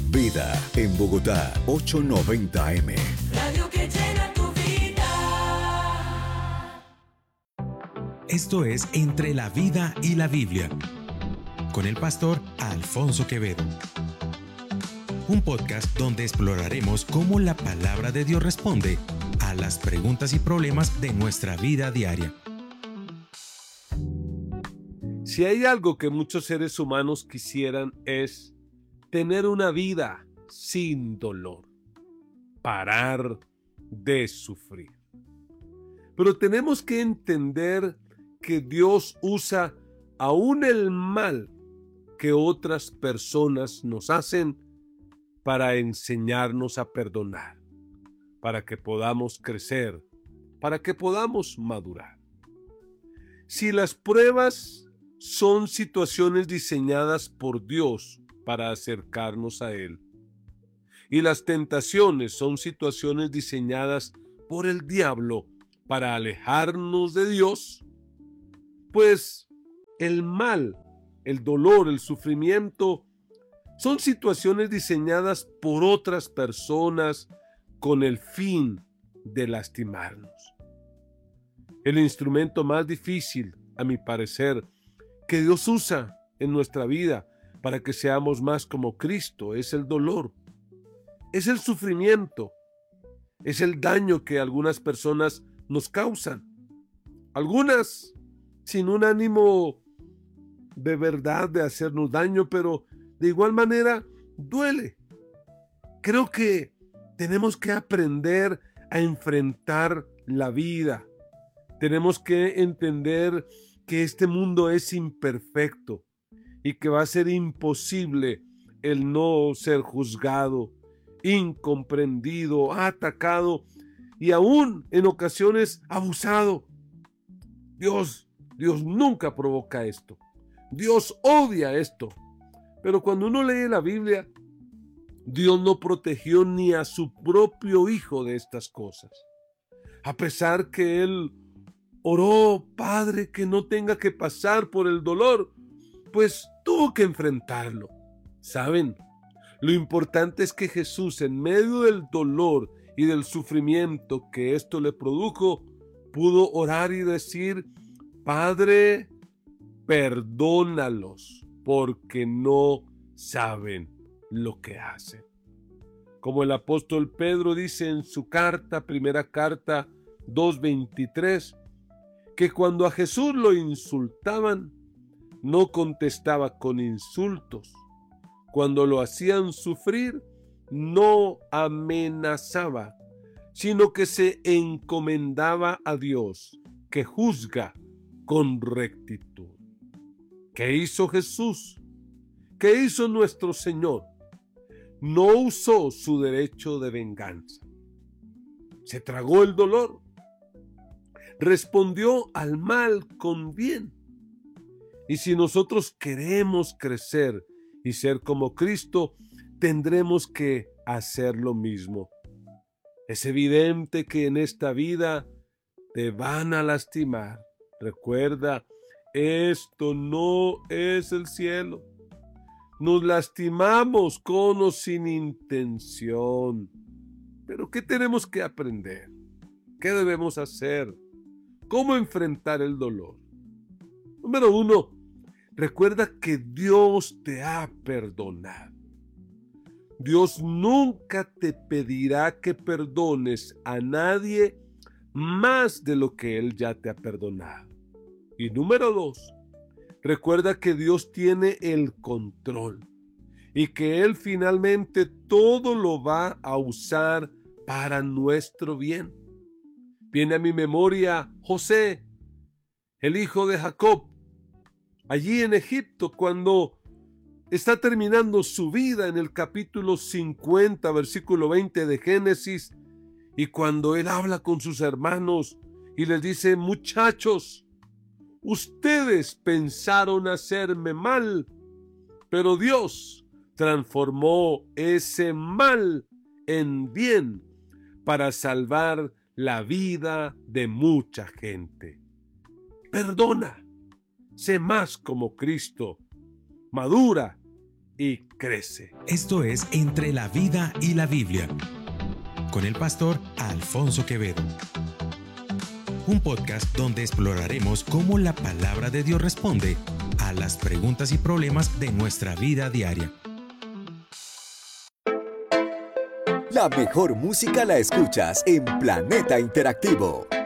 Vida en Bogotá, 890 AM. Radio que llena tu vida. Esto es Entre la Vida y la Biblia, con el pastor Alfonso Quevedo. Un podcast donde exploraremos cómo la palabra de Dios responde a las preguntas y problemas de nuestra vida diaria. Si hay algo que muchos seres humanos quisieran es tener una vida sin dolor, parar de sufrir. Pero tenemos que entender que Dios usa aún el mal que otras personas nos hacen para enseñarnos a perdonar, para que podamos crecer, para que podamos madurar. Si las pruebas son situaciones diseñadas por Dios para acercarnos a Él, y las tentaciones son situaciones diseñadas por el diablo para alejarnos de Dios, pues el mal, el dolor, el sufrimiento son situaciones diseñadas por otras personas con el fin de lastimarnos. El instrumento más difícil, a mi parecer, que Dios usa en nuestra vida para que seamos más como Cristo es el dolor, es el sufrimiento, es el daño que algunas personas nos causan. Algunas sin un ánimo de verdad de hacernos daño, pero de igual manera duele. Creo que tenemos que aprender a enfrentar la vida. Tenemos que entender que este mundo es imperfecto y que va a ser imposible el no ser juzgado, incomprendido, atacado y aún en ocasiones abusado. Dios nunca provoca esto. Dios odia esto. Pero cuando uno lee la Biblia, Dios no protegió ni a su propio hijo de estas cosas. A pesar que él oró, Padre, que no tenga que pasar por el dolor, pues tuvo que enfrentarlo. ¿Saben? Lo importante es que Jesús, en medio del dolor y del sufrimiento que esto le produjo, pudo orar y decir: Padre, perdónalos, porque no saben lo que hacen. Como el apóstol Pedro dice en su primera carta 2:23, que cuando a Jesús lo insultaban, no contestaba con insultos. Cuando lo hacían sufrir, no amenazaba, sino que se encomendaba a Dios, que juzga con rectitud. ¿Qué hizo Jesús? ¿Qué hizo nuestro Señor? No usó su derecho de venganza. Se tragó el dolor. Respondió al mal con bien. Y si nosotros queremos crecer y ser como Cristo, tendremos que hacer lo mismo. Es evidente que en esta vida te van a lastimar. Recuerda, esto no es el cielo. Nos lastimamos con o sin intención. Pero ¿qué tenemos que aprender? ¿Qué debemos hacer? ¿Cómo enfrentar el dolor? Número 1, recuerda que Dios te ha perdonado. Dios nunca te pedirá que perdones a nadie más de lo que Él ya te ha perdonado. Y número 2, recuerda que Dios tiene el control y que Él finalmente todo lo va a usar para nuestro bien. Viene a mi memoria José, el hijo de Jacob, allí en Egipto, cuando está terminando su vida en el capítulo 50, versículo 20 de Génesis, y cuando él habla con sus hermanos y les dice: muchachos, ustedes pensaron hacerme mal, pero Dios transformó ese mal en bien para salvar la vida de mucha gente. Perdona, sé más como Cristo, madura y crece. Esto es Entre la vida y la Biblia, con el pastor Alfonso Quevedo. Un podcast donde exploraremos cómo la palabra de Dios responde a las preguntas y problemas de nuestra vida diaria. La mejor música la escuchas en Planeta Interactivo.